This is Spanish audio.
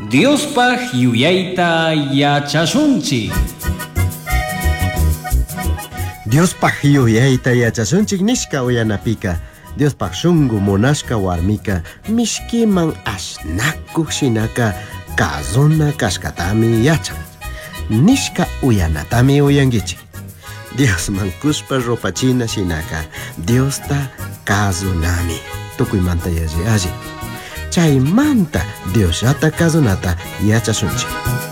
Diospaq yuyayta yachashunchik. Diospaq yuyayta yachashunchik nishka uyanapika. Diospaq shunqu munashka warmika mishkiman ashnakuq shinaka kazuna kashkatami yachan. Nishka uyanatami uyankichik. Diosman kushpa ropachina shinaka Diosta kazunami tukuymanta alli. Chaymanta Diosata kazunata yachashunchik.